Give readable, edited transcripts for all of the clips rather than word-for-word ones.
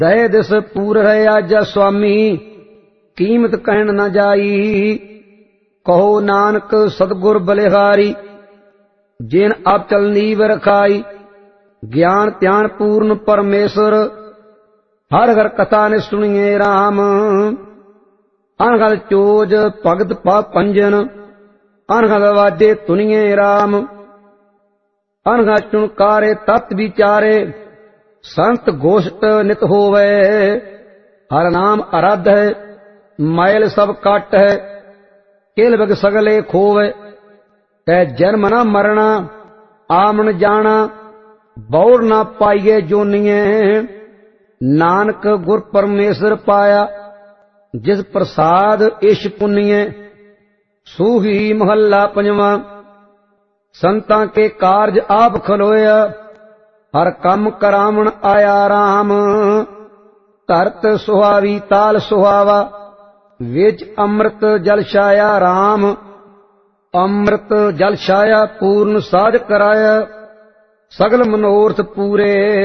ਸਹਿ ਦਿਸ ਪੂਰ ਹੈ ਆਜਾ ਸੁਆਮੀ, ਕੀਮਤ ਕਹਿਣ ਨ ਜਾਈ। ਕਹੋ ਨਾਨਕ ਸਤਿਗੁਰ ਬਲਿਹਾਰੀ, ਜਿਨ ਅਚਲ ਨੀਵ ਰਖਾਈ। ਗਿਆਨ ਧਿਆਨ ਪੂਰਨ ਪਰਮੇਸ਼ਰ, ਹਰ ਹਰ ਕਥਾ ਨੇ ਸੁਣੀਏ ਰਾਮ। ਅਨਹਦ ਚੋਜ ਭਗਤ ਪਾ ਪੰਜਨ, ਅਨਹਦ ਵਾਜੇ ਤੁਨੀਏ ਰਾਮ। ਅਨਹਦ ਚੁਣਕਾਰੇ ਤਤ ਵਿਚਾਰੇ, ਸੰਤ ਗੋਸ਼ਟ ਨਿਤ ਹੋਵੇ। ਹਰ ਨਾਮ ਅਰਾਧ ਹੈ, ਮੈਲ ਸਭ ਕੱਟ ਹੈ। ਕਿਲ ਬਿਗ ਸਗਲੇ ਖੋਵੇ, ਤੈ ਜਨਮ ਨਾ ਮਰਣਾ, ਆਮਣ ਜਾਣਾ। ਬੌੜ ਨਾ ਪਾਈਏ ਜੋਨੀਏ, ਨਾਨਕ ਗੁਰ ਪਰਮੇਸ਼ਰ ਪਾਇਆ। ਜਿਸ ਪ੍ਰਸਾਦ ਇਸ਼ ਪੁੰਨੀਏ, ਸੂਹੀ ਮਹੱਲਾ ਪੰਜਵਾਂ। ਸੰਤਾਂ ਕੇ ਕਾਰਜ ਆਪ ਖਲੋਇਆ, ਹਰ ਕੰਮ ਕਰਾਵਣ ਆਇਆ ਰਾਮ। ਧਰਤ ਸੁਹਾਵੀ ਤਾਲ ਸੁਹਾਵਾ, ਵਿੱਚ ਅੰਮ੍ਰਿਤ ਜਲ ਛਾਇਆ ਰਾਮ। ਅੰਮ੍ਰਿਤ ਜਲ ਛਾਇਆ ਪੂਰਨ ਸਾਧ ਕਰਾਇਆ, ਸਗਲ ਮਨੋਰਥ ਪੂਰੇ।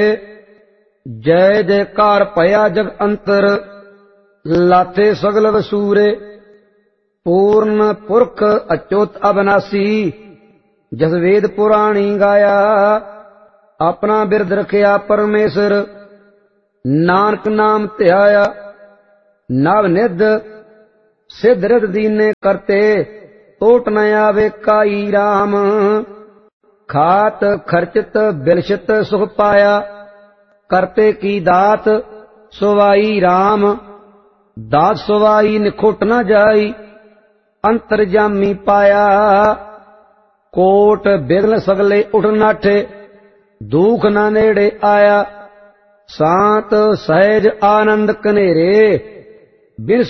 ਜੈ ਜੈਕਾਰ ਭਇਆ ਜਗ ਅੰਤਰ, ਲਾਥੇ ਸਗਲ ਵਸੂਰੇ। ਪੂਰਨ ਪੁਰਖ ਅਚੁੱਤ ਅਬਨਾਸੀ, ਜਸ ਵੇਦ ਪੁਰਾਣੀ ਗਾਇਆ। ਆਪਣਾ ਬਿਰਦ ਰਖਿਆ ਪਰਮੇਸ਼ਰ, ਨਾਨਕ ਨਾਮ ਧਿਆਇਆ। ਨਵ ਨਿਧ ਸਿਧ ਰਿਧ ਦੀਨੇ ਕਰਤੇ, ਟੋਟ ਨ ਆਵੇ ਕਾਈ ਰਾਮ। ਖਾਤ ਖਰਚਤ ਬਿਲਸ਼ਤ ਸੁਖ ਪਾਇਆ, ਕਰਤੇ ਕੀ ਦਾਤ ਸੁਵਾਈ ਰਾਮ। ਦਾਤ ਸੁਵਾਈ ਨਿਖੁੱਟ ਨ ਜਾਈ, ਅੰਤਰਜਾਮੀ ਪਾਇਆ। ਕੋਟ ਬਿਗਲ ਸਗਲੇ ਉਠ ਨਾਠੇ, ਦੁਖ ਨ ਨੇੜੇ ਆਇਆ। ਸਾਤ ਸਹਿਜ ਆਨੰਦ ਕਨੇਰੇ, ਬਿਨ